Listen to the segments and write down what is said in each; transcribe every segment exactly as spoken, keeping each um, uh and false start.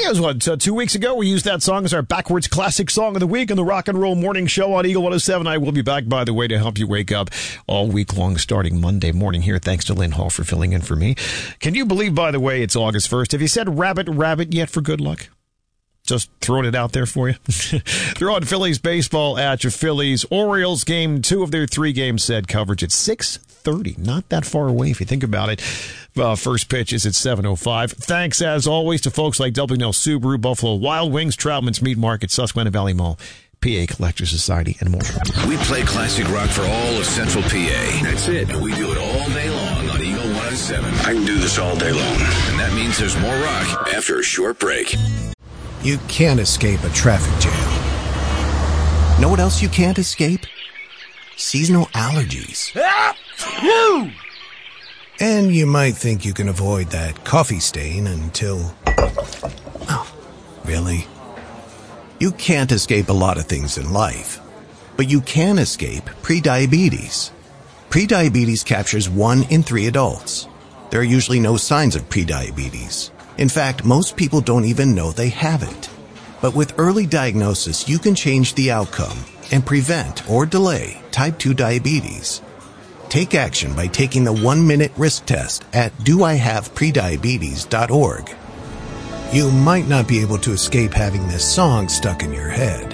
it was what, uh, two weeks ago. We used that song as our backwards classic song of the week on the Rock and Roll Morning Show on Eagle one oh seven. I will be back, by the way, to help you wake up all week long starting Monday morning here. Thanks to Lynn Hall for filling in for me. Can you believe, by the way, it's August first? Have you said rabbit, rabbit yet for good luck? Just throwing it out there for you. Throwing Phillies baseball at your Phillies. Orioles game two of their three game set coverage at six thirty. Not that far away if you think about it. Uh, first pitch is at seven oh five. Thanks, as always, to folks like W and L Subaru, Buffalo Wild Wings, Troutman's Meat Market, Susquehanna Valley Mall, P A Collector Society, and more. We play classic rock for all of Central P A. That's it. And we do it all day long on Eagle one oh seven. I can do this all day long. And that means there's more rock after a short break. You can't escape a traffic jam. Know what else you can't escape? Seasonal allergies. And you might think you can avoid that coffee stain until... Oh, really? You can't escape a lot of things in life, but you can escape prediabetes. Prediabetes captures one in three adults. There are usually no signs of prediabetes. In fact, most people don't even know they have it. But with early diagnosis, you can change the outcome and prevent or delay type two diabetes. Take action by taking the one-minute risk test at do I have prediabetes dot org. You might not be able to escape having this song stuck in your head,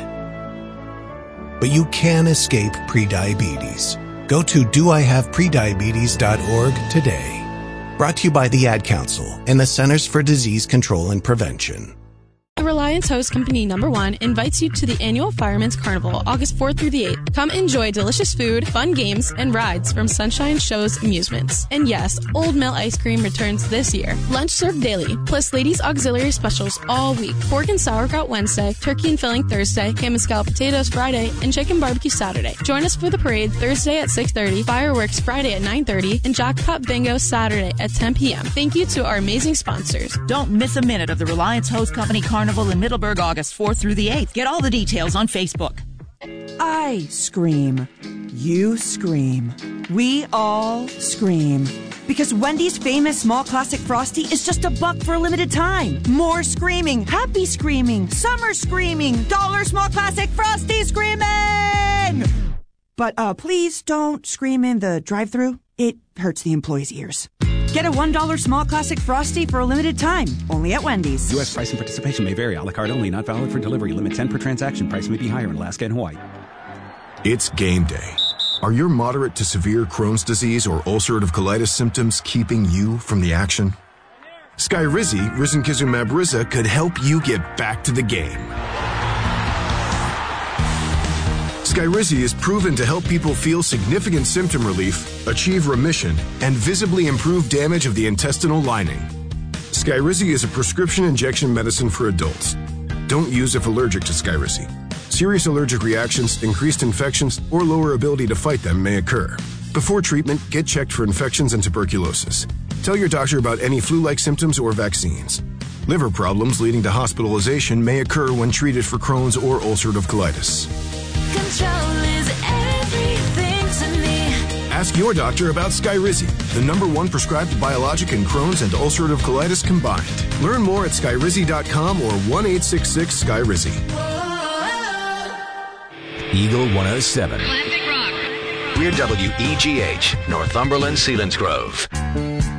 but you can escape prediabetes. Go to do I have prediabetes dot org today. Brought to you by the Ad Council and the Centers for Disease Control and Prevention. The Reliance Hose Company number one invites you to the annual Fireman's Carnival, August fourth through the eighth. Come enjoy delicious food, fun games, and rides from Sunshine Show's Amusements. And yes, Old Mill Ice Cream returns this year. Lunch served daily, plus ladies' auxiliary specials all week. Pork and sauerkraut Wednesday, turkey and filling Thursday, ham and scalloped potatoes Friday, and chicken barbecue Saturday. Join us for the parade Thursday at six thirty, fireworks Friday at nine thirty, and Jackpot Bingo Saturday at ten p.m. Thank you to our amazing sponsors. Don't miss a minute of the Reliance Hose Company Carnival in Middleburg, August fourth through the eighth. Get all the details on Facebook. I scream. You scream. We all scream. Because Wendy's famous small classic Frosty is just a buck for a limited time. More screaming. Happy screaming. Summer screaming. Dollar small classic Frosty screaming! But uh, please don't scream in the drive-thru. It hurts the employees' ears. Get a one dollar small classic Frosty for a limited time. Only at Wendy's. U S price and participation may vary. A la carte only. Not valid for delivery. Limit ten per transaction. Price may be higher in Alaska and Hawaii. It's game day. Are your moderate to severe Crohn's disease or ulcerative colitis symptoms keeping you from the action? Skyrizi, risankizumab Riza, could help you get back to the game. Skyrizi is proven to help people feel significant symptom relief, achieve remission, and visibly improve damage of the intestinal lining. Skyrizi is a prescription injection medicine for adults. Don't use if allergic to Skyrizi. Serious allergic reactions, increased infections, or lower ability to fight them may occur. Before treatment, get checked for infections and tuberculosis. Tell your doctor about any flu-like symptoms or vaccines. Liver problems leading to hospitalization may occur when treated for Crohn's or ulcerative colitis. Control is everything to me. Ask your doctor about Skyrizi, the number one prescribed biologic in Crohn's and ulcerative colitis combined. Learn more at skyrizi dot com or one eight six six Skyrizi. Eagle one oh seven. Classic rock. We're W E G H, Northumberland, Selinsgrove.